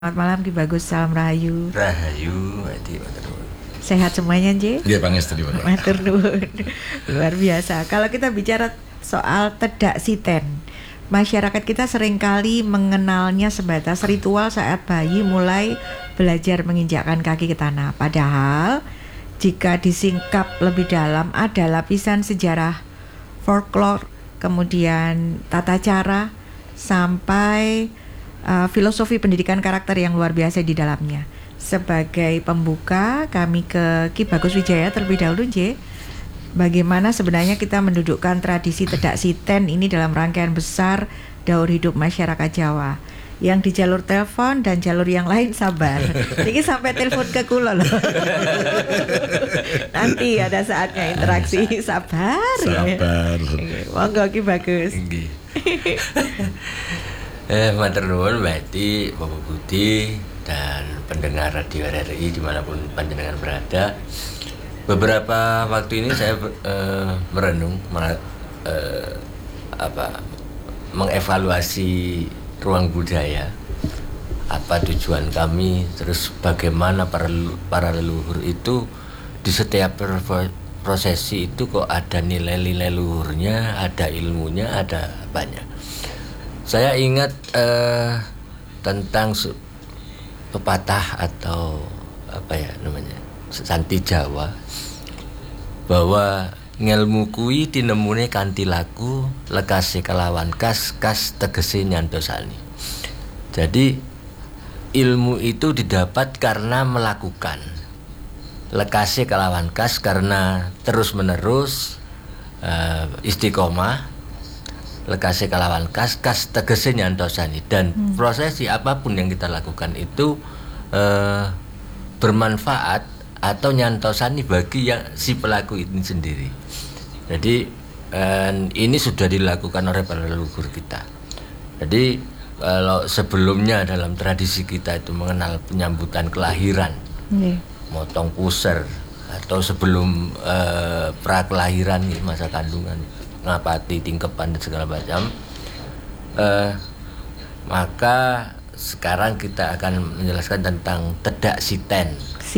Selamat malam Ki Bagus, salam rahayu. Rahayu, Sehat semuanya, Nji? Nggih, pangestu Bapak. Matur nuwun. Luar biasa. Kalau kita bicara soal tedak siten, masyarakat kita seringkali mengenalnya sebatas ritual saat bayi mulai belajar menginjakkan kaki ke tanah. Padahal jika disingkap lebih dalam ada lapisan sejarah folklore, kemudian tata cara sampai filosofi pendidikan karakter yang luar biasa di dalamnya. Sebagai pembuka, kami ke Ki Bagus Wijaya terlebih dahulu, J. Bagaimana sebenarnya kita mendudukkan tradisi tedak siten ini dalam rangkaian besar daur hidup masyarakat Jawa. Yang di jalur telepon dan jalur yang lain sabar. Ini sampai telepon ke kula loh. Nanti ada saatnya interaksi, sabar. Sabar. Monggo Ki Bagus. Matur nuwun Mbak Bapak Budi dan pendengar Radio RRI dimanapun panjenengan berada. Beberapa waktu ini saya merenung, mengevaluasi ruang budaya. Apa tujuan kami, terus bagaimana para leluhur itu di setiap prosesi itu kok ada nilai-nilai luhurnya, ada ilmunya, ada banyak. Saya ingat tentang pepatah atau santi Jawa, bahwa ngelmu kuwi tinemune kanthi laku, lekase kelawan kas tegese nyantosani. Jadi ilmu itu didapat karena melakukan, lekase kelawan kas karena terus menerus istiqomah, lekase kalawan kas tegese nyantosani. Dan prosesi apapun yang kita lakukan itu bermanfaat atau nyantosani bagi yang si pelaku ini sendiri. Jadi ini sudah dilakukan oleh para leluhur kita. Jadi kalau sebelumnya dalam tradisi kita itu mengenal penyambutan kelahiran, motong puser, atau sebelum pra kelahiran, masa kandungan, ngapati, tingkepan dan segala macam, maka sekarang kita akan menjelaskan tentang tedak siten.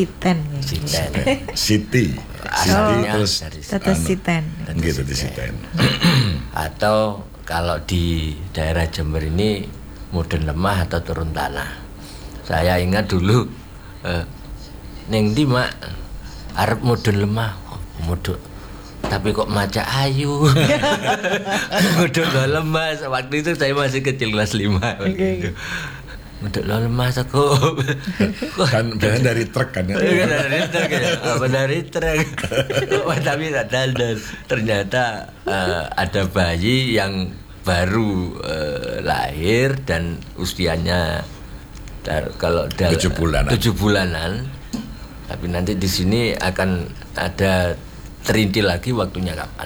Siti terus tetes siten. Gitu di siten. Atau kalau di daerah Jember ini mudun lemah atau turun tanah. Saya ingat dulu ning ndi mak arep mudun lemah, mudun tapi kok maca ayu. Mudun lemah. Waktu itu saya masih kecil kelas 5 gitu. Mudun lemah aku. Kan dari truk kan ya. Dari truk. Tapi ternyata ada bayi yang baru lahir dan usianya kalau 7 bulanan. Tapi nanti di sini akan ada terintil lagi waktunya kapan.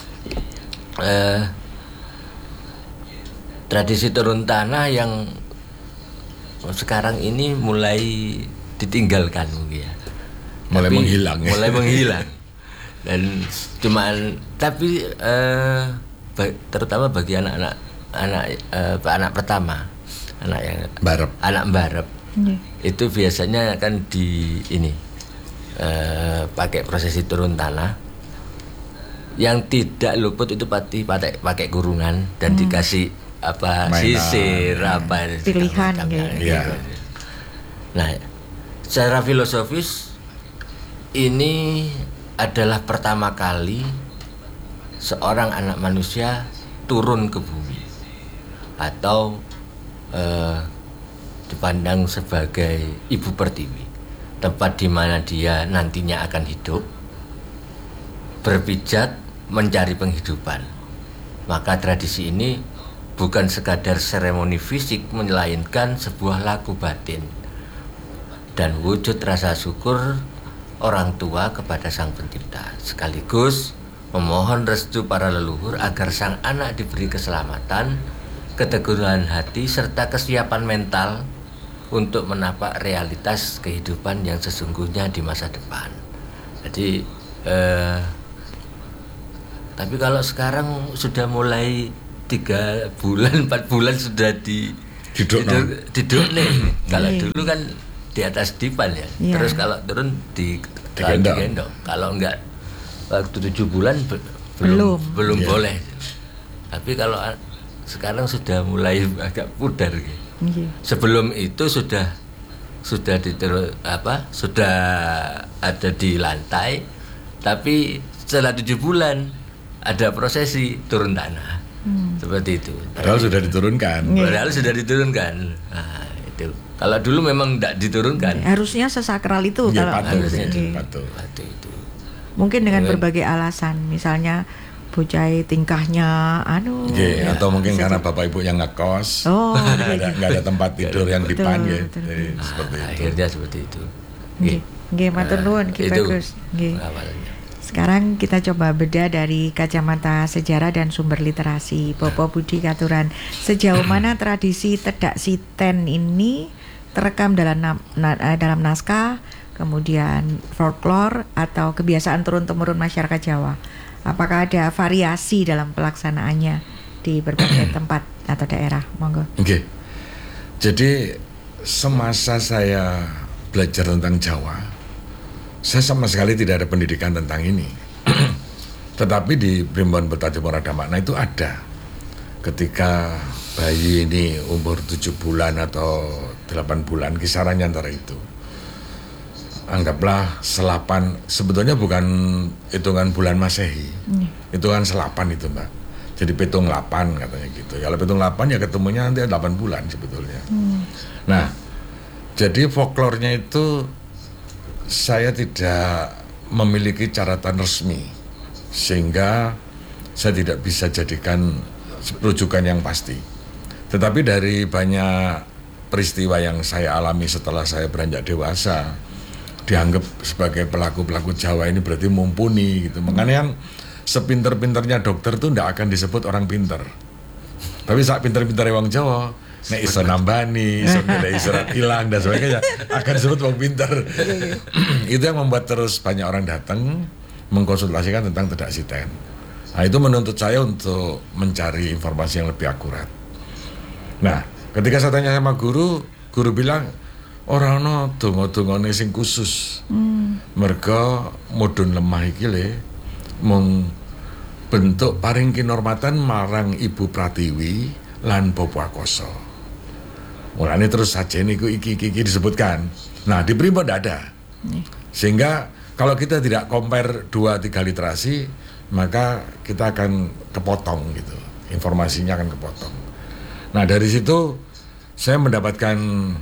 Tradisi turun tanah yang sekarang ini mulai ditinggalkan mungkin ya. Mulai menghilang. Dan tapi terutama bagi anak pertama, anak mbarep. Itu biasanya kan pakai prosesi turun tanah. Yang tidak luput itu pakai kurungan dan dikasih sisir pilihan gitu. Nah, secara filosofis ini adalah pertama kali seorang anak manusia turun ke bumi atau dipandang sebagai ibu pertiwi, tempat di mana dia nantinya akan hidup, berpijak mencari penghidupan. Maka tradisi ini bukan sekadar seremoni fisik, melainkan sebuah laku batin dan wujud rasa syukur orang tua kepada Sang Pencipta, sekaligus memohon restu para leluhur agar sang anak diberi keselamatan, keteguhan hati, serta kesiapan mental untuk menapak realitas kehidupan yang sesungguhnya di masa depan. Jadi tapi kalau sekarang sudah mulai 3 bulan, 4 bulan sudah Duduk Duduk nih. Kalau Iya. dulu kan di atas dipan ya. Iya. Terus kalau turun Digendong. digendong. Kalau enggak waktu 7 bulan Belum. belum Iya. boleh. Tapi kalau sekarang sudah mulai agak pudar gitu. Nggih. Sebelum itu sudah sudah ada di lantai, tapi setelah 7 bulan ada prosesi turun tanah. Seperti itu. Padahal sudah diturunkan. Padahal sudah diturunkan. Nah, itu. Kalau dulu memang tidak diturunkan. Harusnya sesakral itu Iya, kalau patuh, harusnya patuh. Waktu itu. mungkin dengan Iya. berbagai alasan, misalnya bocah tingkahnya Nggih, atau mungkin bisa karena jadi- bapak ibu yang ngekos, Oh, nggak ada tempat tidur yang Betul, dipan ya. betul. Jadi seperti itu. Akhirnya seperti itu. Nggih, nggih matur nuwun Ki Itu Bagus. Nggih. awalnya. Sekarang kita coba beda dari kacamata sejarah dan sumber literasi. Bapak Budi Katuran, sejauh mana tradisi tedak siten ini terekam dalam dalam naskah, kemudian folklore atau kebiasaan turun-temurun masyarakat Jawa? Apakah ada variasi dalam pelaksanaannya di berbagai tempat atau daerah? Monggo. Oke. Jadi semasa saya belajar tentang Jawa, saya sama sekali tidak ada pendidikan tentang ini. Tetapi di Primbon Bertajumur Ada Makna itu ada. Ketika bayi ini umur 7 bulan atau 8 bulan, kisarannya antara itu. Anggaplah selapan, sebetulnya bukan hitungan bulan Masehi, hitungan selapan itu Mbak. Jadi petung 8 katanya gitu. Kalau petung 8 ya ketemunya nanti 8 bulan sebetulnya. Nah, jadi folklornya itu saya tidak memiliki catatan resmi, sehingga saya tidak bisa jadikan rujukan yang pasti. Tetapi dari banyak peristiwa yang saya alami setelah saya beranjak dewasa, dianggap sebagai pelaku-pelaku Jawa ini berarti mumpuni gitu. Makanya yang sepinter-pinternya dokter tuh tidak akan disebut orang pinter. Tapi saat pinter-pinter orang Jawa, nek iso nambani, iso ngedai surat hilang dan sebagainya, akan disebut orang pinter. Itu yang membuat terus banyak orang datang mengkonsultasikan tentang tedak siten. Nah, itu menuntut saya untuk mencari informasi yang lebih akurat. Nah, ketika saya tanya sama guru bilang ora ana donga-dongane sing khusus. Merga mudhun lemah iki le mung bentuk paring kinormatan marang Ibu Pratiwi lan Bopoakoso. Mulane terus saja niku iki disebutkan. Nah, di Primbon ndak ada. Sehingga kalau kita tidak compare 2-3 literasi, maka kita akan kepotong gitu. Informasinya akan kepotong. Nah, dari situ saya mendapatkan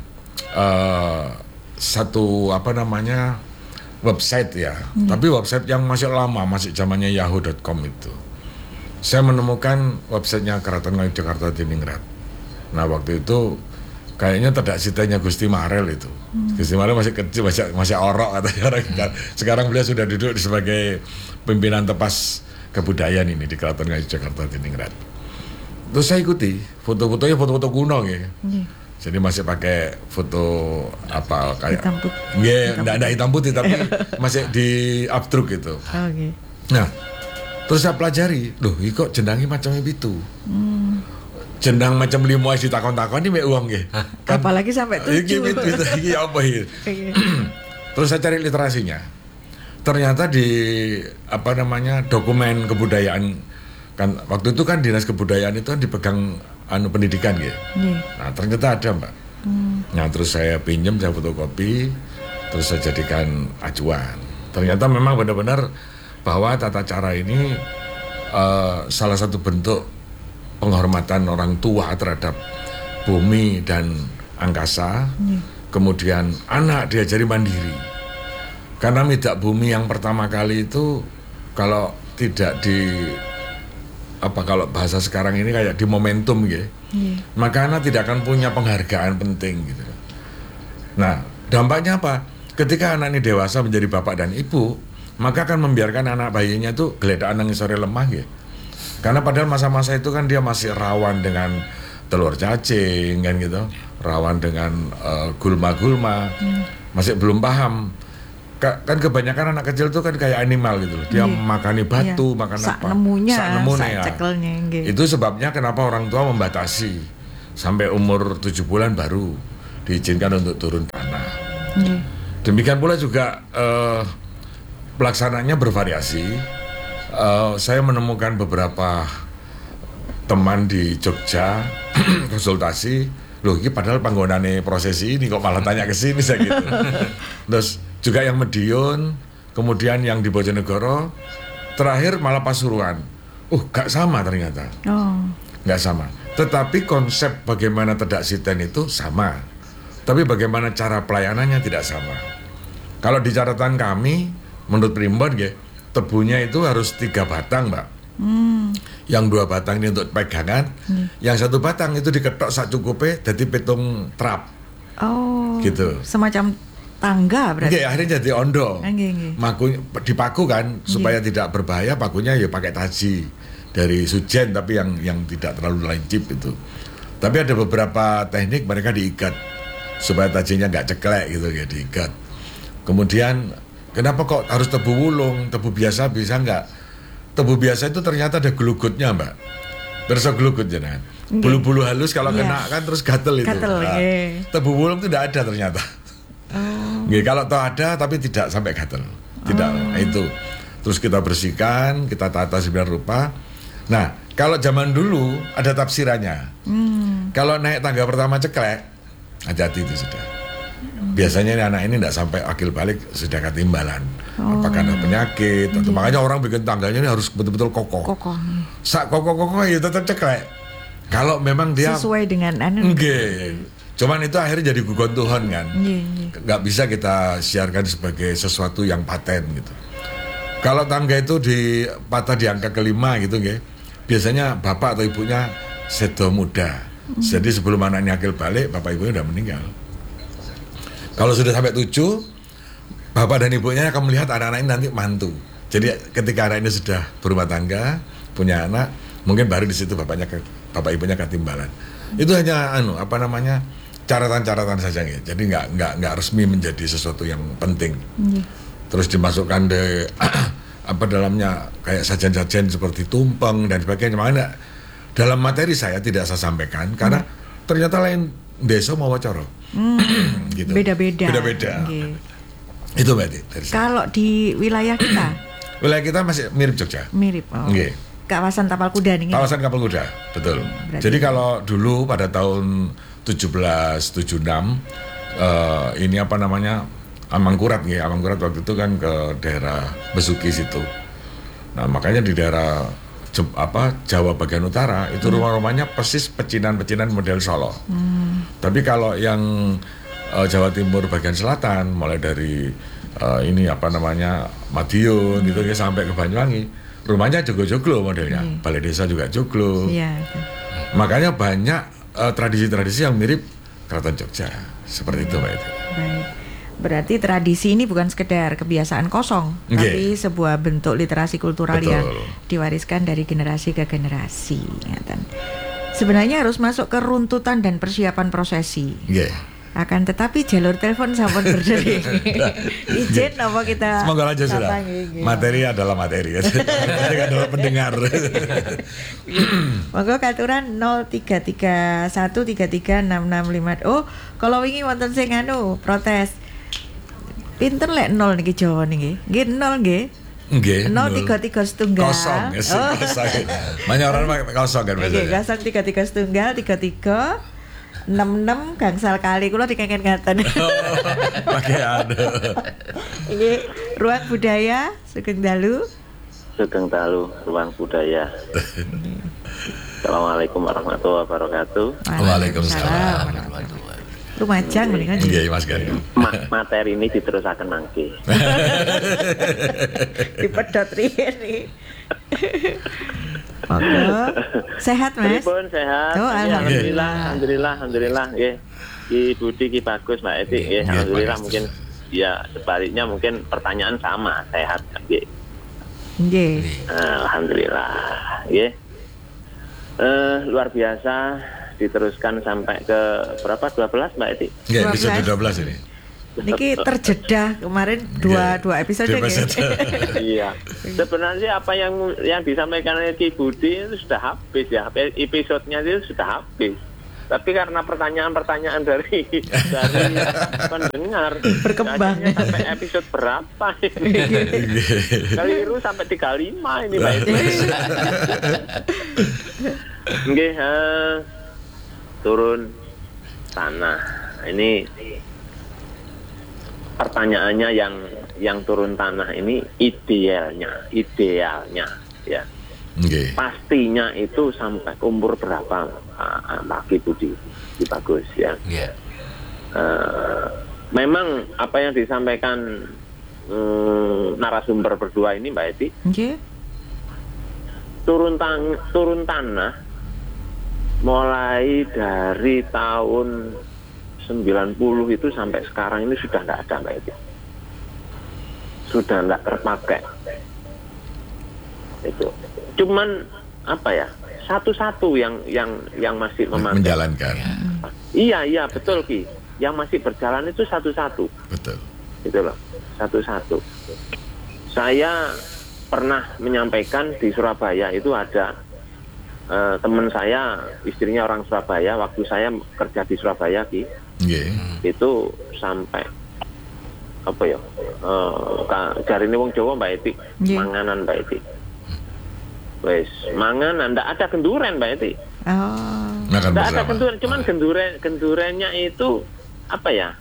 satu website ya, tapi website yang masih lama, masih zamannya yahoo.com itu. Saya menemukan websitenya Keraton Ngayogyakarta Diningrat. Nah, waktu itu kayaknya tedak sitennya Gusti Marel itu. Gusti Marel masih kecil, masih orok katanya orang. Sekarang beliau sudah duduk sebagai pimpinan tepas kebudayaan ini di Keraton Ngayogyakarta Diningrat. Terus saya ikuti foto-fotonya, foto-foto kuno ya. Jadi masih pakai foto apa kayak Hitam putih. nggih, enggak hitam putih tapi masih di abstruk gitu. Oke. Nah, terus saya pelajari, loh iki kok jendange macam itu. Jendang macam limo wis ditakon-takon iki mek uang nggih. Apalagi sampai 7. Iki apa iki? Terus saya cari literasinya. Ternyata di dokumen kebudayaan kan waktu itu kan Dinas Kebudayaan itu kan dipegang pendidikan ya. Nah, ternyata ada Mbak. Nah, terus saya pinjam, saya fotokopi, terus saya jadikan acuan. Ternyata memang benar-benar bahwa tata cara ini salah satu bentuk penghormatan orang tua terhadap bumi dan angkasa. Kemudian anak diajari mandiri. Karena midak bumi yang pertama kali itu kalau tidak kalau bahasa sekarang ini kayak di momentum gitu. Maka anak tidak akan punya penghargaan penting gitu. Nah, dampaknya apa? Ketika anak ini dewasa menjadi bapak dan ibu, maka akan membiarkan anak bayinya itu geledakan nangis sore lemah gitu. Karena padahal masa-masa itu kan dia masih rawan dengan telur cacing kan gitu, rawan dengan gulma-gulma, masih belum paham. Kan kebanyakan anak kecil tuh kan kayak animal gitu loh. Dia makani batu, makan sak apa? nemunya, Sak nemune sak ya. cekelnya, nggih. Itu sebabnya kenapa orang tua membatasi sampai umur 7 bulan baru diizinkan untuk turun tanah. Demikian pula juga pelaksanaannya bervariasi. Saya menemukan beberapa teman di Jogja konsultasi, loh ini padahal panggonane prosesi ini kok malah tanya ke sini saya gitu. Terus juga yang Medion, kemudian yang di Bojonegoro, terakhir malah Pasuruan. Gak sama ternyata. Gak sama. Tetapi konsep bagaimana tedak siten itu sama. Tapi bagaimana cara pelayanannya tidak sama. Kalau di catatan kami, menurut Primbon, tebunya itu harus 3 batang, Mbak. Yang 2 batang ini untuk pegangan, yang 1 batang itu diketok sak cukupe, jadi petung trap. Gitu. Semacam tangga berarti. Akhirnya jadi ondo. Maku dipaku kan supaya tidak berbahaya, pakunya ya pakai taji dari Sujen tapi yang tidak terlalu lancip itu. Tapi ada beberapa teknik mereka diikat supaya tajinya nggak ceklek gitu ya, diikat. Kemudian kenapa kok harus tebu wulung? Tebu biasa bisa nggak? Tebu biasa itu ternyata ada gelugutnya, Mbak. Berasa gelugut jangan. Bulu-bulu halus kalau kena kan terus gatel itu. Tebu wulung itu tidak ada ternyata. Kalau toh ada tapi tidak sampai gatel. Tidak. Itu. Terus kita bersihkan, kita tata sembilan rupa. Nah, kalau zaman dulu ada tafsirannya. Kalau naik tangga pertama ceklek, hati-hati itu sudah. Biasanya anak ini tidak sampai akil balik sudah ketimbalan. Apakah ada penyakit atau makanya orang bikin tangganya ini harus betul-betul kokoh. Sak kokoh-kokoh ya tetap ceklek. Kalau memang dia sesuai dengan cuman itu akhirnya jadi gugon Tuhan kan. Nggak bisa kita siarkan sebagai sesuatu yang paten gitu. Kalau tangga itu patah di angka ke-5 gitu biasanya bapak atau ibunya sedo muda. Jadi sebelum anaknya akil balik, bapak ibunya udah meninggal. Kalau sudah sampai 7, bapak dan ibunya akan melihat anak-anak ini nanti mantu. Jadi ketika anak ini sudah berumah tangga, punya anak, mungkin baru di situ bapak ibunya ketimbalan. Itu hanya catatan-catatan saja ya. Jadi nggak resmi menjadi sesuatu yang penting. Terus dimasukkan dalamnya kayak sajian-sajian seperti tumpeng dan sebagainya. Makanya dalam materi saya tidak saya sampaikan karena ternyata lain desa mau coro. Gitu. Beda-beda. Itu berarti. Kalau di wilayah kita? Wilayah kita masih mirip Jogja. Mirip. Kawasan Tapal Kuda nih. Kawasan Tapal Kuda, betul. Jadi kalau dulu pada tahun 1776 ini Amangkurat Amangkurat waktu itu kan ke daerah Besuki situ. Nah, makanya di daerah Jawa bagian utara itu rumah-rumahnya persis pecinan-pecinan model Solo. Tapi kalau yang Jawa Timur bagian selatan mulai dari Madiun gitu sampai ke Banyuwangi, rumahnya joglo-joglo modelnya. Balai desa juga joglo. Makanya banyak tradisi-tradisi yang mirip Keraton Jogja. Seperti itu, Mbak. Baik. Berarti tradisi ini bukan sekedar kebiasaan kosong, tapi sebuah bentuk literasi kultural yang diwariskan dari generasi ke generasi. Sebenarnya harus masuk ke runtutan dan persiapan prosesi. Akan tetapi jalur telepon sampun berdiri. Izin apa kita? Semoga lanjut sudah. Materi adalah materi. Materi adalah pendengar. Monggo katuran 0331336655. Kalau wingi wonten sing protes. Pinten lek 0 niki Jawa niki. Nggih 0 nggih. Nggih. 033 setunggal. Kosong. Banyak orang pakai kosong kan biasanya. Nggih, 033 setunggal 33 66 gangsal kali kula dikengken ngaten. Pakai Ini ruang budaya Sugeng Dalu. Ruang budaya. Assalamualaikum warahmatullahi wabarakatuh. Waalaikumsalam warahmatullahi wabarakatuh. Lumajang mendingan. Iya, Mas Gani. Materi ini diterusaken mangke. Dipedhot riyen. Monggo. Sehat, Mas? Pripun sehat? Alhamdulillah. Nggih. Ki Budi, Ki Bagus, Mbak Eti nggih. Alhamdulillah mungkin ya sebaliknya mungkin pertanyaan sama, sehat nggih. Nggih. Alhamdulillah. Nggih. Luar biasa. Diteruskan sampai ke berapa? 12 Mbak Eti? Iya, episode 12 ini. Niki terjeda kemarin dua episode Iya. Sebenarnya apa yang disampaikan oleh Ki Budi itu sudah habis ya. Episodenya itu sudah habis. Tapi karena pertanyaan-pertanyaan dari pendengar Berkembang. akhirnya sampai episode berapa? Keliru sampai 35 ini Pak Edi. Nggih, turun tanah. Ini pertanyaannya yang turun tanah ini idealnya ya. Nggih. Pastinya itu sampai umur berapa Pak Budi Bagus ya. Iya. Memang apa yang disampaikan narasumber berdua ini Mbak Edi, Nggih. turun tanah mulai dari tahun 90 itu sampai sekarang ini sudah tidak ada Mbak Edi. Sudah tidak terpakai. Itu. Cuman apa ya? Satu-satu yang masih memakai. Menjalankan. Iya betul Ki. Yang masih berjalan itu satu-satu. Betul. Gitu loh. Satu-satu. Saya pernah menyampaikan di Surabaya itu ada teman saya, istrinya orang Surabaya, waktu saya kerja di Surabaya Ki. Nggih. Itu sampai apa ya? Jarine wong Jawa Mbak Eti, Nggih. manganan Mbak Eti. Wes, manganan ndak ada genduren Mbak Eti. Oh. Makan Ndak ada bersama. genduren, cuman gendurennya itu apa ya?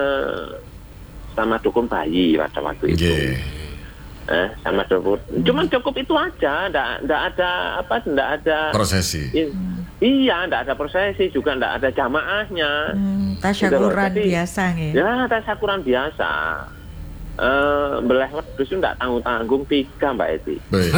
Sama dukun bayi pada waktu itu. Nggih. Sama dukun. Cuman cukup itu aja, ndak ada apa? Ndak ada Prosesi. Iya, ndak ada prosesi juga, ndak ada jamaahnya. Tasyakuran Jadi, biasa nggih. Ya, tasyakuran biasa. Belah wedhus itu ndak tanggung-tanggung 3 Mbak Eti. Baik.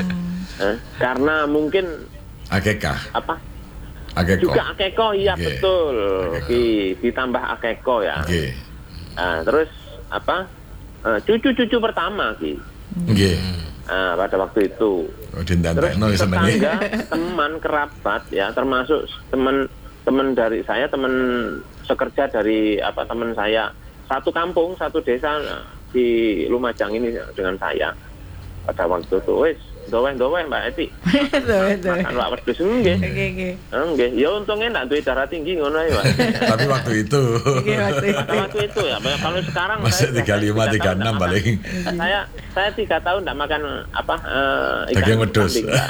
Karena mungkin Akekah. apa? Akeko. Juga akeko, iya Nggih. betul. Akeko. Ditambah akeko ya. Nggih. Terus apa? Cucu-cucu pertama Ki. Nggih. Pada waktu itu. Oh, Terus dintantekno ya senenge. tetangga, teman kerabat ya, termasuk teman dari saya, teman sekerja dari teman saya, satu kampung, satu desa di Lumajang ini dengan saya. Pada waktu itu, wes, dowen Mbak Eti. Makan wak wedhus nggih. Nggih. Nggih, ya untungnya ndak duwe darah tinggi ngono ya, Pak. Tapi waktu itu Nggih, waktu itu. Pada waktu itu ya, kalau sekarang masih saya 35 36 paling. Saya 3 tahun enggak makan ikan Daging wedhus. kambing, Pak.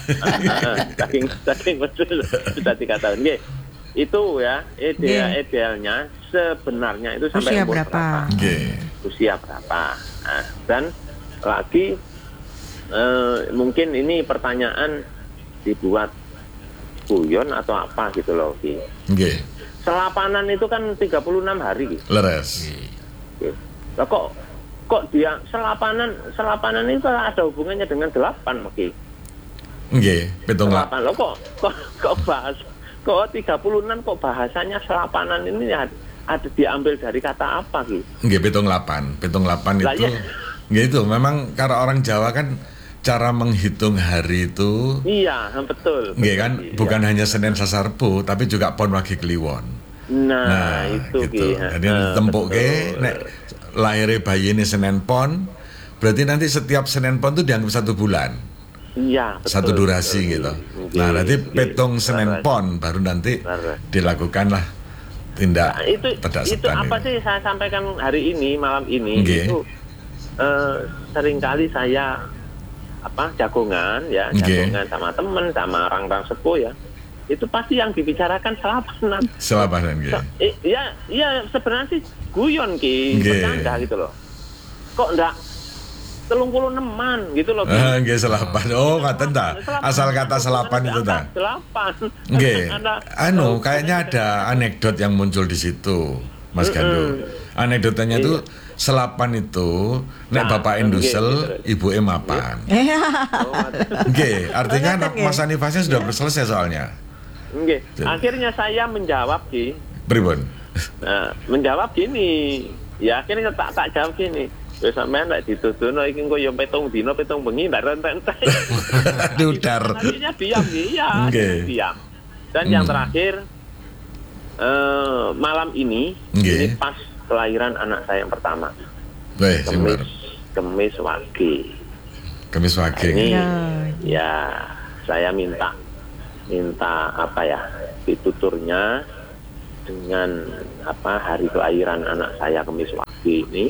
Daging wedhus sudah 3 tahun. Nggih. Itu ya idealnya sebenarnya itu sampai Usia umur berapa? Nggih. Usia berapa. Nah, dan lagi mungkin ini pertanyaan dibuat guyon atau apa gitu loh Ki. Nggih. Selapanan itu kan 36 hari Ki. Leres. Lah kok dia selapanan itu ada hubungannya dengan 8 Ki. Nggih, pitung lah. Selapan. Loh kok bahas kok 36 kok bahasanya selapanan ini ada diambil dari kata apa Ki? Nggih, pitung 8 Lah, itu. iya. Nggih itu memang karena orang Jawa kan cara menghitung hari itu Iya, betul. nggih kan Iya. bukan hanya Senin Selasa Rebo tapi juga Pon Wage Kliwon. Nah, itu gitu. Ki. Jadi ditempukke nek lahirnya bayi ini Senin Pon, berarti nanti setiap Senin Pon itu dianggap 1 bulan. Iya, betul. Satu durasi betul. gitu. Nggih, Nah, nanti nggih. petung Senin Laras. Pon baru nanti Laras. dilakukanlah tindak Nah, itu pedasetan apa ini. sih saya sampaikan hari ini malam ini Nggih. itu seringkali saya jagongan ya, Nggih. jagongan sama teman sama orang-orang sepuh ya. Itu pasti yang dibicarakan selapanan. Selapanan nggih. Iya sebenarnya sih guyon Ki, Nggih. bercanda gitu loh. Kok enggak 36-an gitu loh Ki. Nggih selapan. Oh, ngaten ta. Asal kata selapan itu ta. 8. Nggih. Kayaknya ada anekdot yang muncul di situ, Mas Gandu. Anekdotanya itu selapan itu nek Nah, bapak indusel, ibu mapan. Nggih, artinya Ternyata, nggih. masa nifasnya sudah selesai soalnya. Nggih. Akhirnya saya menjawab Ki. Pripun? Nah, menjawab gini. Ya akhirnya tak jawab gini. Wis sampean lek dituduhno iki engko yo petung dina petung bengi ndak rentek-rentek. Dudar. Akhirnya diam ya, Nggih. diam. Dan yang terakhir malam ini Nggih. pas kelahiran anak saya yang pertama. Weh, simbar. Kemis Wage. Kemis Wage. Ini Ya. ya saya minta apa ya dituturnya dengan hari kelahiran anak saya Kemis Wage ini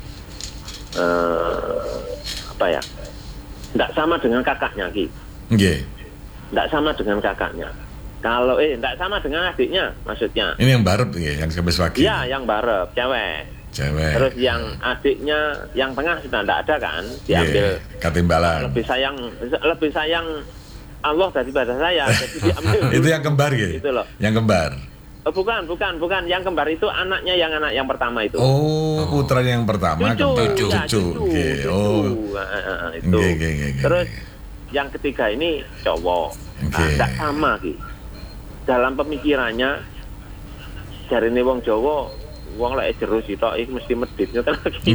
tidak sama dengan kakaknya Ki. Nggih. Tidak sama dengan kakaknya. Kalau tidak sama dengan adiknya maksudnya. Ini yang barep nggih, yang Kemis Wage. Iya, yang barep, cewek. Terus yang adiknya yang tengah sudah tidak ada kan, diambil. Katimbalan. Lebih sayang Allah daripada saya, jadi diambil. Itu yang kembar gitu. Itu loh. Yang kembar. Bukan. Yang kembar itu anaknya yang anak yang pertama itu. Oh, putranya yang pertama. Cucu. Okay. Itu. Terus yang ketiga ini cowok. Tidak sama Ki. Dalam pemikirannya dari ini wong Jawa, wong lek jero sitok iki mesti medhit ngoten lagi.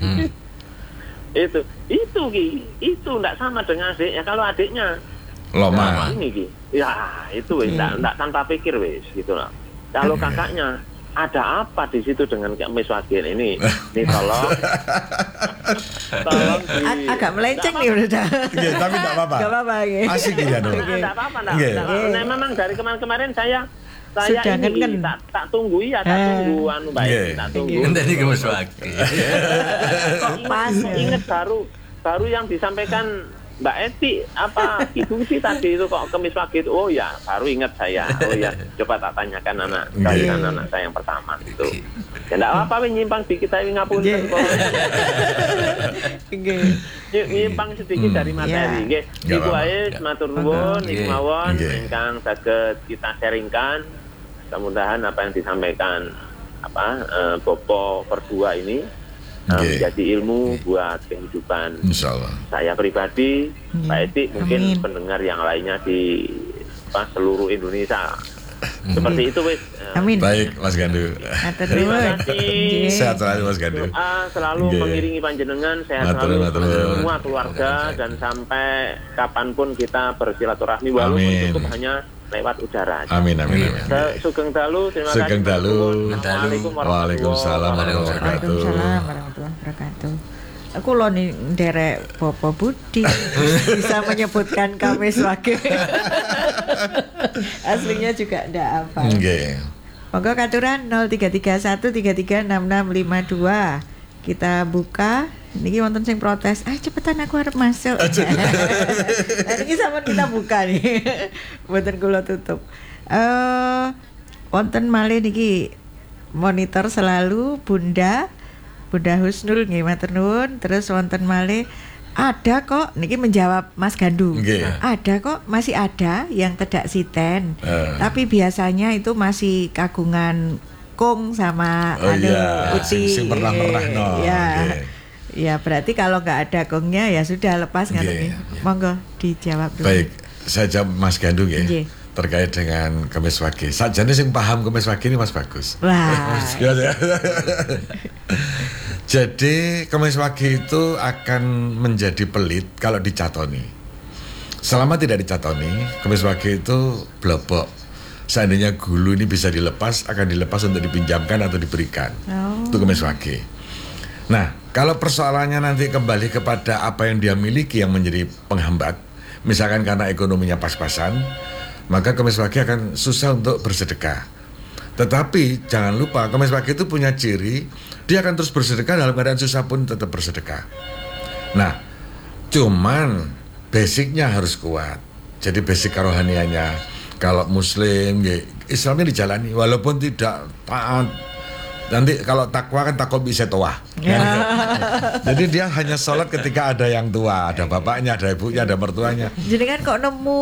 Itu Ki. Itu tidak sama dengan adiknya. Kalau adiknya Loma. Ini Ki. Ya, itu wis enggak tanpa pikir wis gitu lah. Kalau kakaknya ada apa di situ dengan Kemis Wage ini? Nih tolong agak melenceng nih udah. Iya, tapi enggak apa-apa. Enggak apa-apa nggih. Asik ya dong. Enggak apa-apa. Nah, memang dari kemarin saya ini tak tunggu tak tunggu baik, tak tunggu. Enteni Kemis Wage. Kok pas ingat baru yang disampaikan Mbak Eti Ibu sih tadi itu kok Kemis Wage itu. Oh ya, baru ingat saya. Oh ya, coba tak tanyakan anak saya yang pertama itu. Ya enggak apa-apa nyimpang dikit ae ngapunten kok. Nyimpang sedikit dari materi nggih. Iku ae matur nuwun iki mawon ingkang saged kita sharingkan. Mudah-mudahan apa yang disampaikan Bopo berdua ini menjadi ilmu buat kehidupan Insyaallah. Saya pribadi, Pak Edi, mungkin pendengar yang lainnya di seluruh Indonesia. Seperti itu wis. Amin. Baik Mas Gandu. Terima kasih. Sehat selalu Mas Gandu. Selalu mengiringi panjenengan, sehat selalu semua keluarga dan sampai kapanpun kita bersilaturahmi walaupun cukup hanya lewat udara. Amin. Sugeng dalu, terima kasih. Sugeng dalu. Waalaikumsalam warahmatullahi wabarakatuh. Aku loh nih derek Bopo Budi bisa menyebutkan Kemis Wage. Aslinya juga ndak apa. Monggo katuran 0331336652. Kita buka. Niki wonten sing protes. Cepetan aku harus masuk. Nah, niki sampean kita buka nih. Mboten kula tutup. Wonten malih niki monitor selalu Bunda Husnul nggih matur nuwun. Terus wonten malih ada kok niki menjawab Mas Gandu. Ada kok, masih ada yang tedak siten. Tapi biasanya itu masih kagungan kung sama uti. Sing pernah-pernah no. Ya berarti kalau nggak ada kongnya ya sudah lepas nggak Monggo dijawab dulu. Baik, saya jawab Mas Gandu ya. Terkait dengan Kemis Wage. Sajane sing paham Kemis Wage ini Mas Bagus. Wah. Jadi Kemis Wage itu akan menjadi pelit kalau dicatoni. Selama tidak dicatoni, Kemis Wage itu blobok. Seandainya gulu ini bisa dilepas, akan dilepas untuk dipinjamkan atau diberikan. Itu Kemis Wage. Nah, kalau persoalannya nanti kembali kepada apa yang dia miliki yang menjadi penghambat, misalkan karena ekonominya pas-pasan, maka Kemis Wage akan susah untuk bersedekah. Tetapi jangan lupa Kemis Wage itu punya ciri, dia akan terus bersedekah dalam keadaan susah pun tetap bersedekah. Nah, cuman basicnya harus kuat. Jadi basic kerohaniannya, kalau Muslim, Islamnya dijalani, walaupun tidak taat. Nanti kalau takwa kan takwa bisa tua. Jadi dia hanya sholat ketika ada yang tua, ada bapaknya, ada ibunya, ada mertuanya. Jadi kan kok nemu.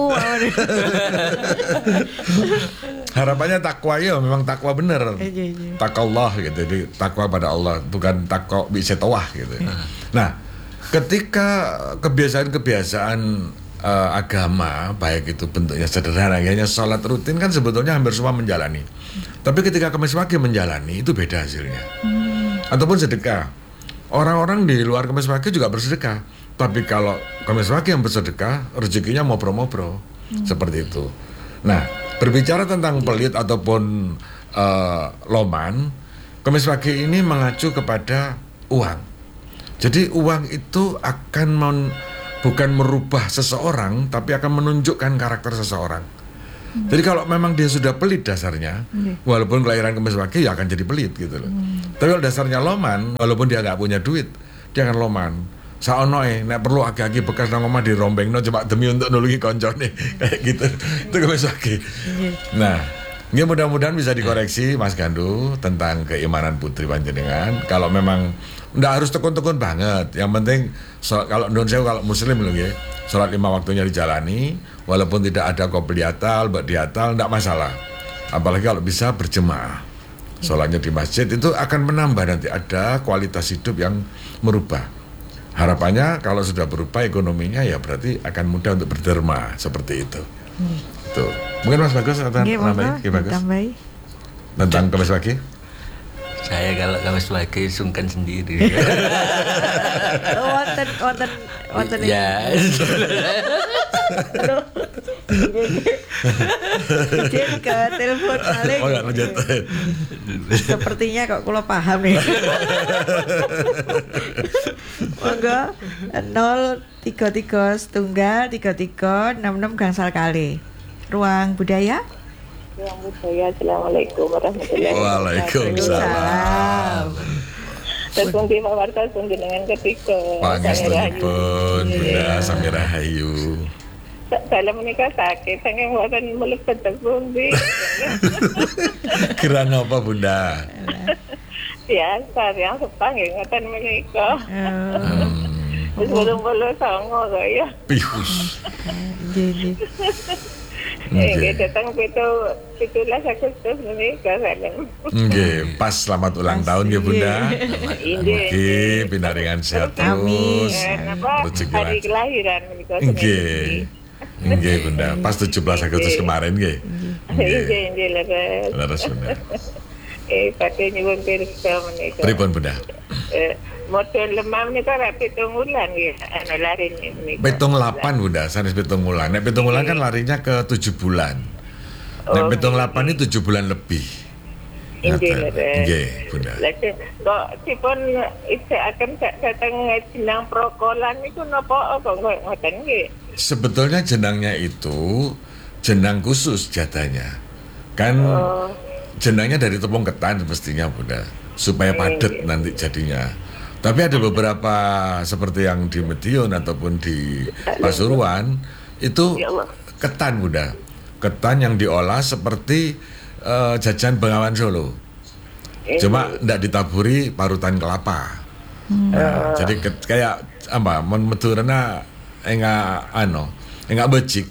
Harapannya takwa ya memang takwa bener. Takallah gitu. Jadi takwa pada Allah, bukan takwa bisa tua gitu. Nah, ketika kebiasaan-kebiasaan agama, baik itu bentuknya sederhana, hanya sholat rutin kan sebetulnya hampir semua menjalani. Tapi ketika Kemis Wage menjalani itu beda hasilnya. Ataupun sedekah. Orang-orang di luar Kemis Wage juga bersedekah. Tapi kalau Kemis Wage yang bersedekah, rezekinya mopro-mopro. Seperti itu. Nah, berbicara tentang pelit ataupun loman, Kemis Wage ini mengacu kepada uang. Jadi uang itu akan bukan merubah seseorang, tapi akan menunjukkan karakter seseorang. Jadi kalau memang dia sudah pelit dasarnya, walaupun kelahiran Kemis Wage ya akan jadi pelit gitu loh. Tapi kalau dasarnya loman, walaupun dia nggak punya duit, dia akan loman. Saonoe, nek perlu agi-agi bekas nang omah dirombengno coba demi untuk nulungi koncone kayak gitu. Itu Kemis Wage. Nah, ini mudah-mudahan bisa dikoreksi Mas Gandu tentang keimanan putri panjenengan. Kalau memang ndak harus tekun-tekun banget. Yang penting kalau non sewu kalau muslim loh ya, sholat 5 waktunya dijalani, walaupun tidak ada qobliyatal, ba'diyatal, ndak masalah. Apalagi kalau bisa berjemaah. Sholatnya di masjid itu akan menambah nanti ada kualitas hidup yang merubah. Harapannya kalau sudah berubah ekonominya ya berarti akan mudah untuk berderma seperti itu. Tuh. Mungkin Mas Bagus atau nambahin? Tambahi. Tentang Kemis Wage? Saya kalau Kemis Wage sungkan sendiri. Wonten. Ya. Izin ke telepon paling. Oh, enggak lanjut. Sepertinya kok kula paham nih. Monggo 033 setunggal 33 66 gangsal kali. Ruang budaya. Ruang budaya. Assalamualaikum warahmatullahi wabarakatuh. Waalaikumsalam. Terus mungkin Pak Warta dengan ketika Pangestunipun Bunda Sami Rahayu. Dalam menikah sakit, saya buatan melekat terbundi. Kira apa Bunda? Biasa, yang sepang ingatan menikah. Terus belum songo saya. Pihus. Datang pitulah Agustus menikah saya. Nggih, pas selamat ulang tahun ya Bunda. Nggih, pinaringan sehat terus. Hari kelahiran menikah. Nggih Bunda, pas 17 Agustus kemarin nggih. Nggih, leres Bunda. Pate nyuwun pirsa menika. Pripun Bunda? Model lemah menika ra 7 wulan nggih, ana larine menika. 7-8 Bunda, sanes 7 wulan. Nek 7 wulan kan larinya ke 7 bulan. Nek 7-8 ini 7 bulan lebih. Nggih, Bunda. Lha kok dipun isakaken dateng jenang prokolan niku napa kok ngoten nggih? Sebetulnya jenangnya itu jenang khusus jatahnya. Kan jenangnya dari tepung ketan mestinya Bunda, supaya padat nanti jadinya. Tapi ada beberapa seperti yang di Medion ataupun di Pasuruan itu ketan Bunda. Ketan yang diolah seperti jajan Bengawan Solo. Cuma tidak ditaburi parutan kelapa. Nah, jadi kayak apa? Medurena enggak becik.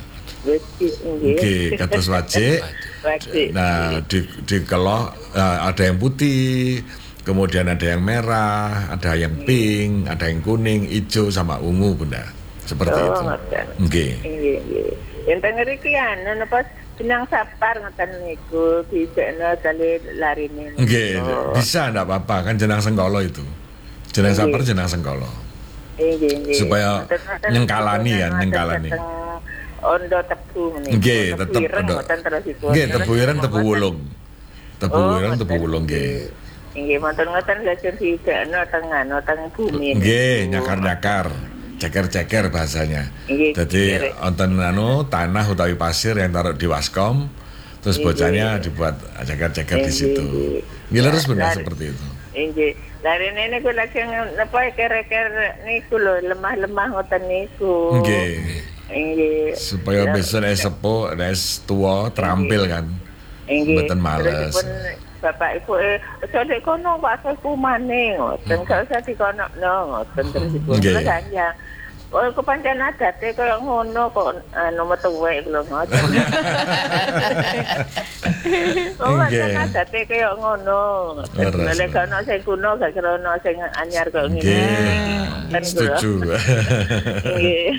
Oke, kados wajik. Nah, dikeloh ada yang putih, kemudian ada yang merah, ada yang pink, ada yang kuning, hijau sama ungu Bunda. Seperti itu. Nggih. Nggih. Enten ngriki napa jenang sapar ngoten niku disekno kali larine. Nggih, bisa ndak apa-apa kan jenang sengkolo itu. Jenang sapar jenang sengkolo. Nggih. Supaya nyengkalani kan, nyengkalani. Ondo tebu menika. Nggih, tetep ondo. Nggih, tebu ireng, tebu wulung. Tebu ireng, tebu wulung nggih. Nggih, ngoten lajeng disekno teng bumi. Nggih, nyakar-nyakar. Ceker-ceker bahasanya. Jadi wonten tanah utawi pasir yang taruh di waskom, terus bocahnya dibuat ceker-ceker di situ. Nggih leres benar seperti itu. Nggih. Larine niku lajeng napa keker niku lho lemah-lemah ngoten niku. Nggih. Nggih. Supaya besok sepuh, tua terampil kan. Mboten males. Bapak Ibu cocok kono Pak saya kumane ngoten gak usah dikonokno ngoten terus ibu ya. Kok pancen adate kaya ngono kok nomor tuwek lho ngoten. Oh pancen adate kaya ngono. Nek kono sing kuno gak kira ono sing anyar kok ngene. Setuju. Nggih.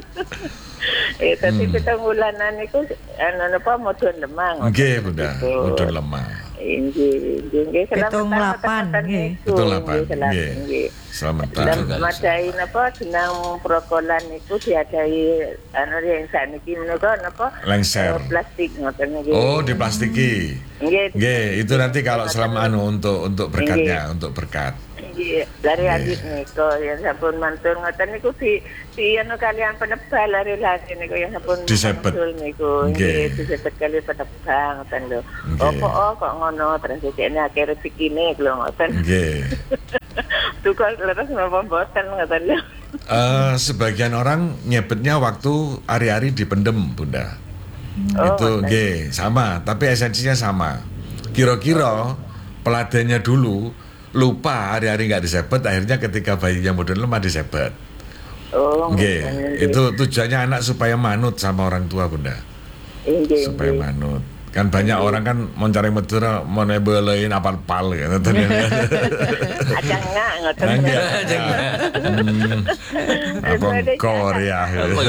Tapi petangulanan itu napa modun lemah. Nggih Bunda, modun lemah. Nggih, selamat 7-8 nggih. 7-8 nggih. Selamat tahun. Madai napa jenang prokolan niku diadai yang saniki menika napa? Lengser. Plastik ngoten nggih. Oh, diplastiki. Nggih. Nggih, itu nanti kalau selama untuk berkatnya, untuk berkat. Iya, lari-lari niku yang sampun mantul ngoten niku di anu kalian penebal lari-lari niku yang sampun mantul niku nggih disebut kali penebal ngoten lho. Kok ngono terus dekne akeh rezekine lho ngoten. Nggih. Tukang leres napa mboten ngoten lho. Sebagian orang nyebetnya waktu hari-hari dipendem, Bunda. Itu nggih sama, tapi esensinya sama. Kira-kira peladannya dulu lupa hari-hari nggak disebet, akhirnya ketika bayinya modern lemah disebet. Itu tujuannya anak supaya manut sama orang tua, Bunda. Supaya manut. Kan banyak orang kan mencari medura mau nebelain apal-pal gitu. Ajang enggak ngoten. Apa Korea.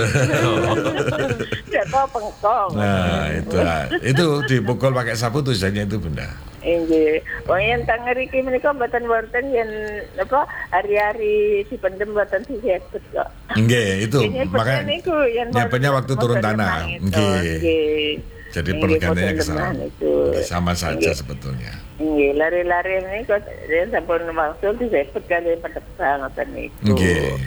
Jatuh pengkong. Nah, itu dipukul pakai sapu tujuannya itu, Bunda. Nggih. Wong yen teng ngriki menika mboten wonten yen apa hari-hari dipendem mboten disebut kok. Nggih, itu makanya nyebutnya waktu turun tanah. Nggih. Jadi pergantiannya ke sana. Sama saja sebetulnya. Nggih, lari-lari ini kok sampun maksud disebut kali penebang ngoten niku. Nggih.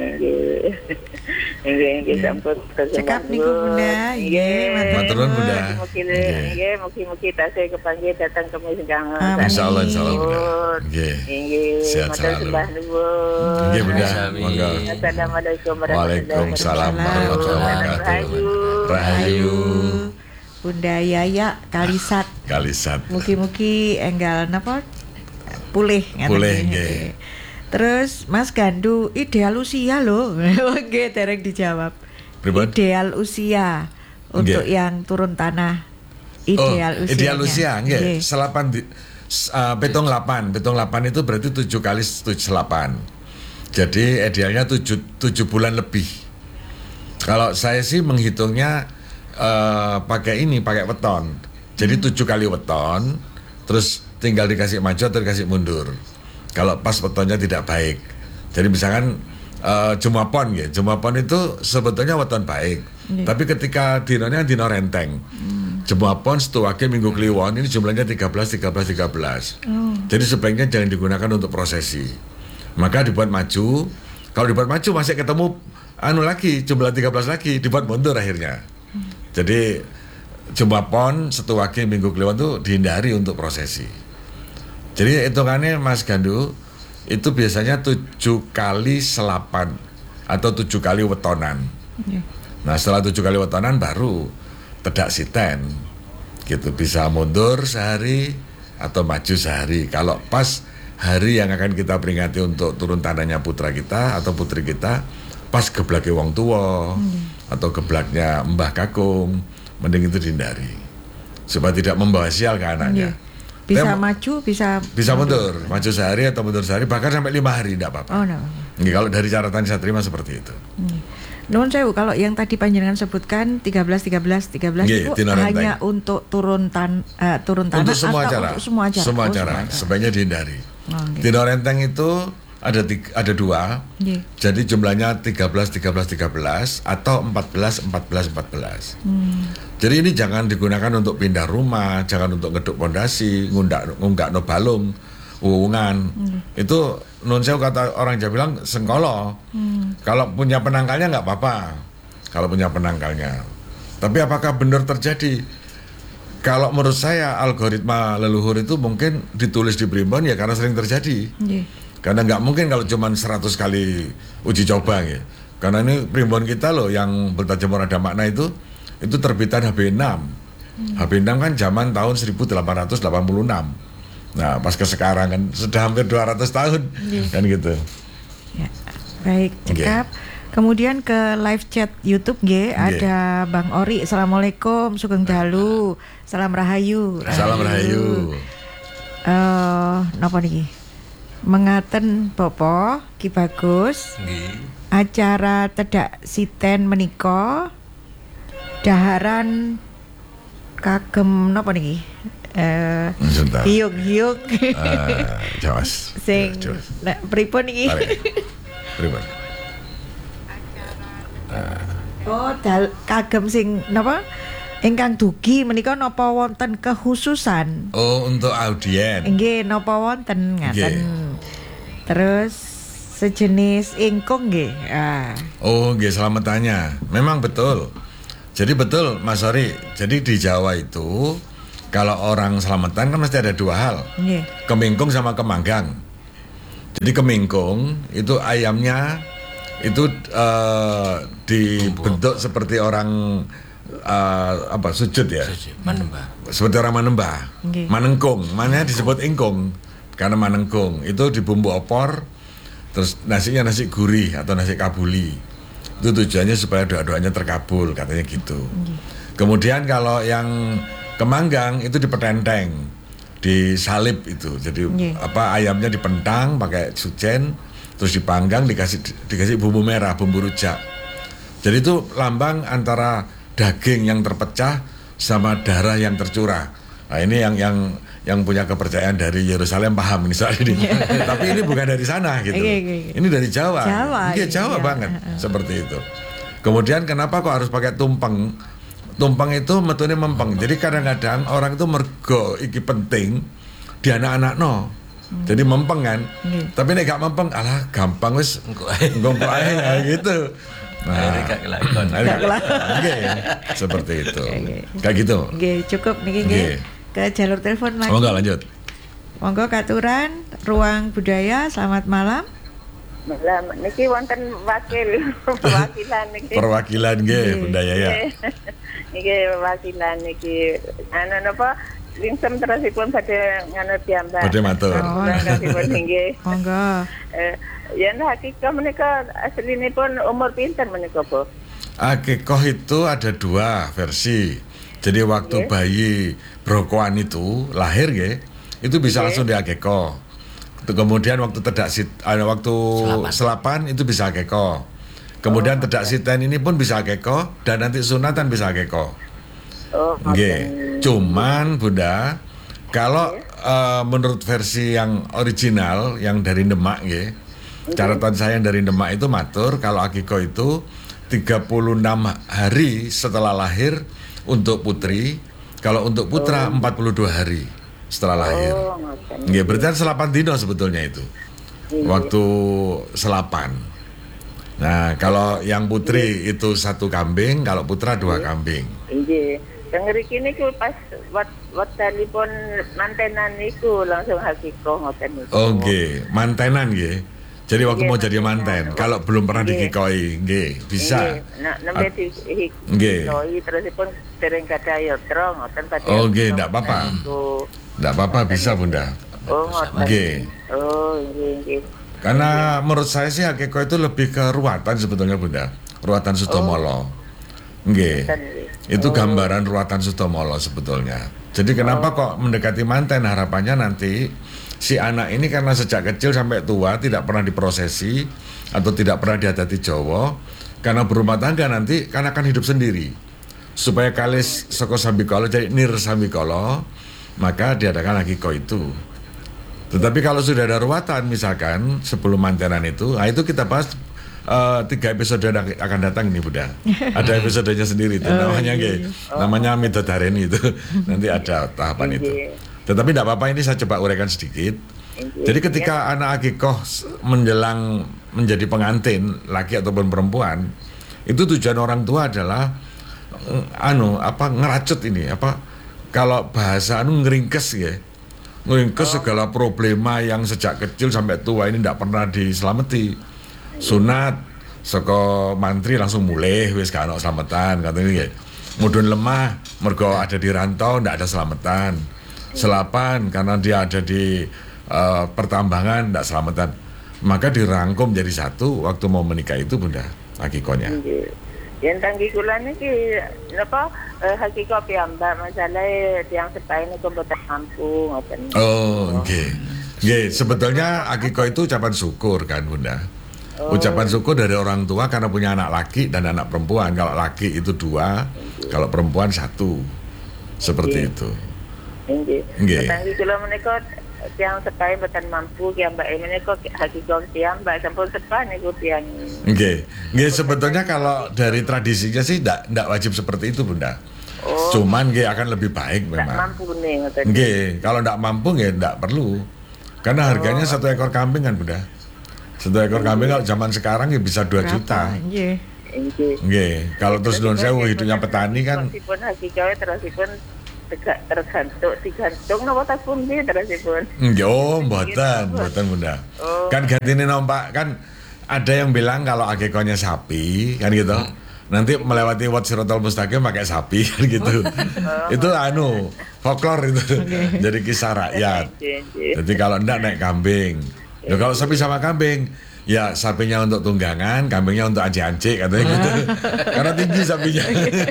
Nggih, sampun cekap niku Bunda. Nggih, matur nuwun Bunda. Nggih, mugi-mugi tasih kepanggih datang kami sing insyaallah Bunda. Nggih. Sehat selalu. Nggih Bunda. Monggo. Assalamualaikum Waalaikumsalam warahmatullahi wabarakatuh. Rahayu. Bunda Yaya Kalisat. Mugi-mugi enggal napa pulih nggih. Terus Mas Gandu, ideal usia loh. Oke, dereng dijawab. Ideal usia untuk yang turun tanah. Ideal usia nggih. Selapan petong 8 itu berarti 7 kali 8. Jadi idealnya 7 bulan lebih. Kalau saya sih menghitungnya pakai weton. Jadi 7 kali weton, terus tinggal dikasih maju atau dikasih mundur. Kalau pas wetonnya tidak baik. Jadi misalkan Jumapon itu sebetulnya weton baik. Tapi ketika dinonya dino renteng. Jumapon setuake minggu kliwon ini jumlahnya 13. Jadi sebaiknya jangan digunakan untuk prosesi. Maka dibuat maju. Kalau dibuat maju masih ketemu lagi jumlah 13 lagi, dibuat mundur akhirnya. Jadi Jumapon setuake minggu kliwon itu dihindari untuk prosesi. Jadi hitungannya Mas Gandu itu biasanya 7 kali selapan atau 7 kali wetonan. Nah setelah 7 kali wetonan baru tedak siten gitu, bisa mundur sehari atau maju sehari. Kalau pas hari yang akan kita peringati untuk turun tanahnya putra kita atau putri kita, pas geblake wong tua atau geblaknya mbah kakung, mending itu dihindari supaya tidak membawa sial ke anaknya. Bisa maju, bisa mundur, maju sehari atau mundur sehari, bahkan sampai 5 hari tidak apa-apa. Nggih, kalau dari catatan saya terima seperti itu. Nuwun sewu, kalau yang tadi panjenengan sebutkan 13 itu hanya untuk turun tanah untuk semua atau acara. Untuk semua acara. Semua acara, sebaiknya dihindari. Dino renteng itu ada 2. Jadi jumlahnya 13 atau 14. Jadi ini jangan digunakan untuk pindah rumah, jangan untuk ngeduk pondasi, ngunggak no balung, wuwungan. Itu nun sewu kata orang Jawa bilang sengkolo. Kalau punya penangkalnya nggak apa-apa. Kalau punya penangkalnya. Tapi apakah benar terjadi? Kalau menurut saya algoritma leluhur itu mungkin ditulis di primbon ya karena sering terjadi. Karena nggak mungkin kalau cuma 100 kali uji coba ya. Karena ini primbon kita loh yang bertajamur ada makna itu terbitan HB6. HB6 kan zaman tahun 1886. Nah, pas ke sekarang kan sudah hampir 200 tahun. Kan gitu. Ya. Baik, cekap. Kemudian ke live chat YouTube ada Bang Ori. Assalamualaikum, sugeng dalu. Salam rahayu. Salam rahayu. Napa niki? Mengaten Bopo Ki Bagus. Acara tedak siten menika daharan kagem napa niki? Hiuk-hiuk. Jawas. Sing pripun niki? Pripun? Kagem sing napa? Ingkang dugi menika napa wonten kekhususan? Oh, untuk audien. Nggih, napa wonten ngaten. Terus sejenis ingkung nggih. Oh, nggih, selamat tanya. Memang betul. Jadi betul Mas Sori. Jadi di Jawa itu kalau orang selamatan kan mesti ada dua hal. Nggih. Kemingkung sama kemanggang. Jadi kemingkung itu ayamnya itu dibentuk seperti orang sujud ya. Manembah. Seperti orang manembah. Okay. Manengkung, mana disebut ingkung karena manengkung itu dibumbu opor, terus nasinya nasi gurih atau nasi kabuli. Itu tujuannya supaya doa-doanya terkabul, katanya gitu. Okay. Kemudian kalau yang kemanggang itu dipetenteng, disalib itu. Jadi ayamnya dipentang pakai sucen, terus dipanggang dikasih bumbu merah, bumbu rujak. Jadi itu lambang antara daging yang terpecah sama darah yang tercurah. Nah, ini yang punya kepercayaan dari Yerusalem paham ini soal ini. Tapi ini bukan dari sana gitu. Ini dari Jawa. Jawa banget seperti itu. Kemudian kenapa kok harus pakai tumpeng? Tumpeng itu metune mempeng. Jadi kadang-kadang orang itu mergo iki penting di anak-anak no. Jadi mempeng kan. Tapi nek gak mempeng alah gampang wis engko ae gitu. Nah, seperti itu. Kayak gitu. Cukup niki ke jalur telepon lagi. Monggo lanjut. Monggo katuran ruang budaya, selamat malam. Malam niki wonten perwakilan niki. Perwakilan nggih budaya ya. Niki wakilan niki napa lingsem terusipun badhe nganut piyambak. Badhe matur. Terima nggih. Monggo. Yen hakika menika aslinipun umur pinten menika, Bu? Akikoh itu ada dua versi. Jadi waktu bayi brokoan itu lahir itu bisa langsung diakikoh. Kemudian waktu waktu selapan itu bisa akikoh. Kemudian tedak siten ini pun bisa akikoh dan nanti sunatan bisa akikoh. Cuman Bunda, kalau menurut versi yang original yang dari Demak catatan saya yang dari Demak itu matur kalau akikoh itu 36 hari setelah lahir untuk putri, kalau untuk putra 42 hari setelah lahir. Berarti selapan dino sebetulnya itu. Waktu selapan. Nah, kalau yang putri itu 1 kambing, kalau putra 2 kambing. Nggih. Tengeri kini ku pas wektalipun mantenan niku langsung hakikoh ngoten niku. Nggih, mantenan nggih. Jadi waktu mau jadi manten, kalau belum pernah dikikoi, bisa. Nembe dikikoi terusipun dereng gadah yatra ngoten padha. Enggak apa-apa. Enggak apa-apa, bisa Bunda. Nggih. Nggih. Karena menurut saya sih hakiko itu lebih ke ruatan sebetulnya Bunda. Ruatan Sutomolo. Nggih. Itu gambaran ruatan Sutomolo sebetulnya. Jadi kenapa kok mendekati manten, harapannya nanti si anak ini karena sejak kecil sampai tua tidak pernah diprosesi atau tidak pernah diadati Jawa, karena berumah tangga nanti kan akan hidup sendiri. Supaya kalis saka sambikala jadi nir sambikala, maka diadakan hakiko itu. Tetapi kalau sudah ada ruatan misalkan sebelum mantenan itu, nah itu kita bahas 3 episode akan datang nih Bunda. Ada episodenya sendiri itu namanya Midodareni itu. Nanti ada tahapan itu. Tetapi tidak apa-apa, ini saya coba uraikan sedikit. Jadi ketika anak akikoh menjelang menjadi pengantin laki ataupun perempuan, itu tujuan orang tua adalah ngeracut ini kalau bahasa ngeringkes ngeringkes segala problema yang sejak kecil sampai tua ini tidak pernah diselamati. Sunat saka mantri langsung mulai wis gak ono selamatan katanya mudun lemah mergo ada di rantau ndak ada selamatan. Selapan karena dia ada di pertambangan ndak selamatan. Maka dirangkum jadi satu waktu mau menikah itu Bunda hakikonya. Yen tanggi kula niki napa hakiko piyambak masalahe tiyang sepahe niku mboten mampu ngoten. Nggih, sebetulnya hakiko itu ucapan syukur kan Bunda. Ucapan syukur dari orang tua karena punya anak laki dan anak perempuan. Kalau laki itu 2, kalau perempuan 1. Seperti itu. Nggih. Tanggi kula menika tiyang sepahe mboten mampu piyambake menika hakiko piyambak sampun sepah niku tiyang. Nggih, sebetulnya kalau dari tradisinya sih ndak wajib seperti itu Bunda. Cuman akan lebih baik memang. Ndak mampu nih ngoten. Nggih, kalau ndak mampu ndak perlu. Karena harganya 1 ekor kambing kan Bunda. 1 ekor kambing kalau zaman sekarang ya bisa 2 juta. Nggih. Nggih. Kalau terus nuwun sewu hidupnya petani kan. Terusipun hakikae terusipun digantung napa tas pundi terusipun. Nggih, mboten Bunda. Kan gantine numpak kan ada yang bilang kalau akikahnya sapi kan gitu. Nanti melewati wat Siratal Mustaqim pakai sapi kan gitu. Itu folklore itu. Jadi kisah rakyat. Jadi kalau enggak naik kambing. Ya kalau sapi sama kambing, ya sapinya untuk tunggangan, kambingnya untuk anjing-anjing katanya gitu. Karena tinggi sapinya.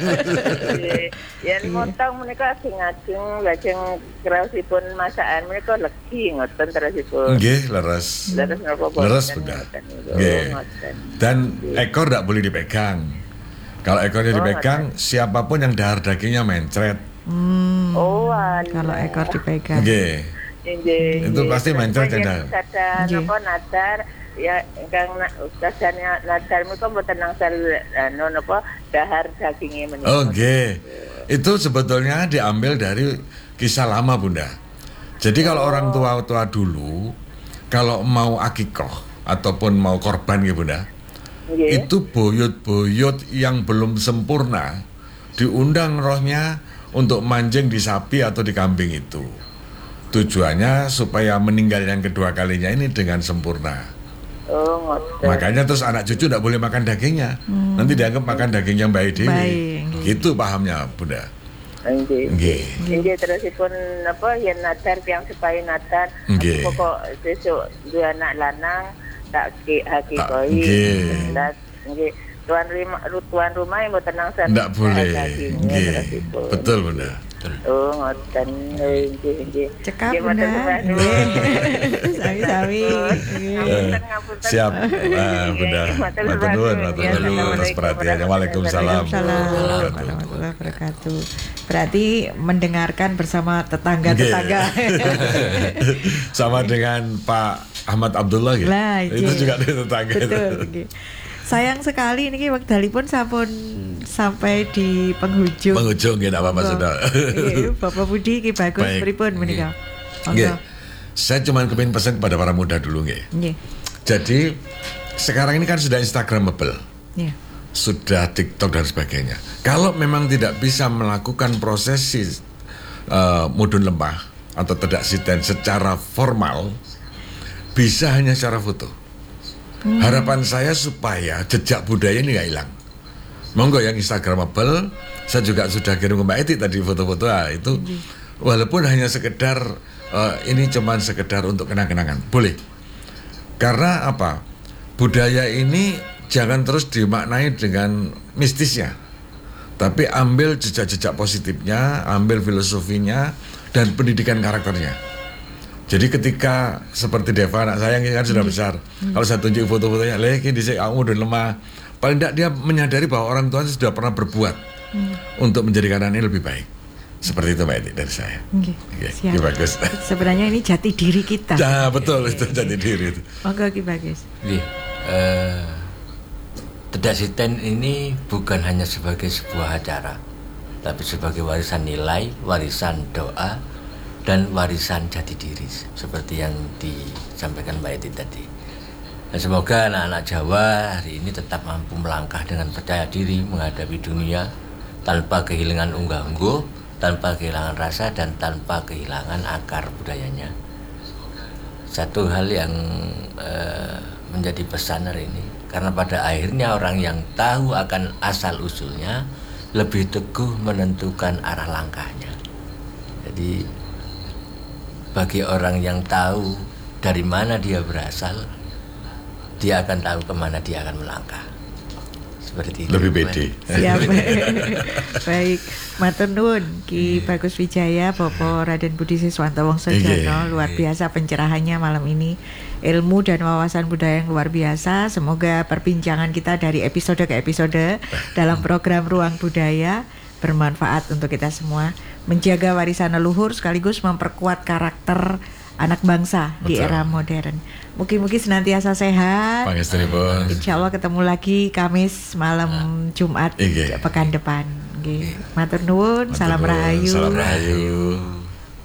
Ya motong menika ajeng-ajeng lajeng kraosipun masakan menika legi ngoten terusipun. Nggih, leres. Leres Bunda. Nggih. Dan ekor enggak boleh dipegang. Kalau ekornya dipegang, siapapun yang dahar dagingnya mencret. Kalau ekor dipegang. Nggih. Itu pasti mencret ya. Napa nadar ya ingkang ustazane nadar menika mboten nangsal napa dahar dagingnya menika. Oh nggih. Itu sebetulnya diambil dari kisah lama Bunda. Jadi kalau orang tua-tua dulu kalau mau akikah ataupun mau korban gitu Bunda. Itu buyut-buyut yang belum sempurna diundang rohnya untuk manjing di sapi atau di kambing itu. Tujuannya supaya meninggal yang kedua kalinya ini dengan sempurna. Makanya terus anak cucu tidak boleh makan dagingnya. Nanti dianggap makan daging yang baik dewi. Gitu pahamnya Bunda. Nggih. Terusipun apa ya nadar yang supaya nadar. Pokok sesuk dua anak lanang tak hakikoi. Nggih. Tuan rumah yang mboten nangsal. Ndak boleh. Nggih. Betul Bunda. Ngoten nggih. Cekap Bunda. Sawi-sawi. Siap. Bunda. Matur nuwun atas perhatiannya. Waalaikumsalam warahmatullahi wabarakatuh. Berarti mendengarkan bersama tetangga-tetangga. Sama dengan Pak Ahmad Abdullah gitu. Itu juga dari tetangga. Betul. Sayang sekali ini wekdalipun sampun sampai di penghujung. Penghujung ya apa-apa sudah. Bapak Budi Ki Bagus pripun menika? Saya cuma kepengin pesan kepada para muda dulu nggih. Jadi sekarang ini kan sudah Instagramable. Sudah TikTok dan sebagainya. Kalau memang tidak bisa melakukan prosesi mudun lembah atau tedak siten secara formal, bisa hanya secara foto. Harapan saya supaya jejak budaya ini nggak hilang. Monggo yang Instagramable, saya juga sudah kirim ke Mbak Eti tadi foto-foto itu, walaupun hanya sekedar ini cuman sekedar untuk kenang-kenangan, boleh. Karena apa? Budaya ini jangan terus dimaknai dengan mistisnya, tapi ambil jejak-jejak positifnya, ambil filosofinya dan pendidikan karakternya. Jadi ketika seperti Deva anak saya yang kan sudah besar, kalau saya tunjuk foto-fotonya, ini dhisik kamu udah lemah, paling tidak dia menyadari bahwa orang tuanya sudah pernah berbuat untuk menjadikan anaknya lebih baik. Seperti itu Mbak Edi dari saya. Ki Bagus. Sebenarnya ini jati diri kita. Ya betul itu jati diri itu. Monggo Ki Bagus. Tedak siten ini bukan hanya sebagai sebuah acara, tapi sebagai warisan nilai, warisan doa, dan warisan jati diri seperti yang disampaikan Mbak Eti tadi. Dan semoga anak-anak Jawa hari ini tetap mampu melangkah dengan percaya diri menghadapi dunia tanpa kehilangan unggah-ungguh, tanpa kehilangan rasa, dan tanpa kehilangan akar budayanya. Satu hal yang menjadi pesan hari ini, karena pada akhirnya orang yang tahu akan asal-usulnya lebih teguh menentukan arah langkahnya. Jadi bagi orang yang tahu dari mana dia berasal, dia akan tahu kemana dia akan melangkah. Seperti itu. Lebih pede. Siap. Baik, matur nuwun Ki Bagus Wijaya, Bapak Raden Budi Siswanto Wongsojono, luar biasa pencerahannya malam ini. Ilmu dan wawasan budaya yang luar biasa. Semoga perbincangan kita dari episode ke episode dalam program Ruang Budaya bermanfaat untuk kita semua, menjaga warisan leluhur sekaligus memperkuat karakter anak bangsa. Betul. Di era modern. Mugi-mugi senantiasa sehat. Insya Allah ketemu lagi Kamis malam Jumat pekan depan. Matur nuwun, salam rahayu. Salam rahayu.